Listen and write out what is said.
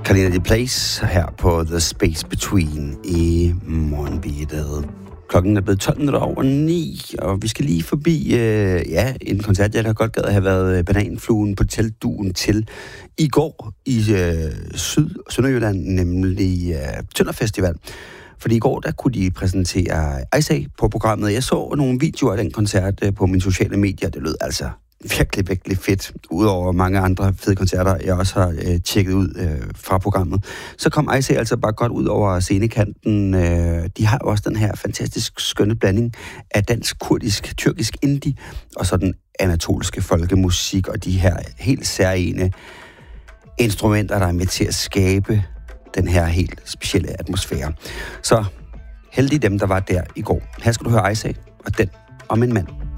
Kalina The Place her på The Space Between i morgenbeatet. Klokken er blevet 9:12, og vi skal lige forbi en koncert, jeg da godt gad at have været bananfluen på teltduen til i går i Sønderjylland, nemlig Tønder Festival. Fordi i går, der kunne de præsentere Ice A på programmet. Jeg så nogle videoer af den koncert på mine sociale medier. Det lød altså virkelig fedt, udover mange andre fede koncerter, jeg også har tjekket ud fra programmet. Så kom Ice A altså bare godt ud over scenekanten. De har også den her fantastisk skønne blanding af dansk, kurdisk, tyrkisk indie, og så den anatolske folkemusik, og de her helt særegne instrumenter, der er med til at skabe den her helt specielle atmosfære. Så heldige dem, der var der i går. Her skal du høre Ice A og den om en mand.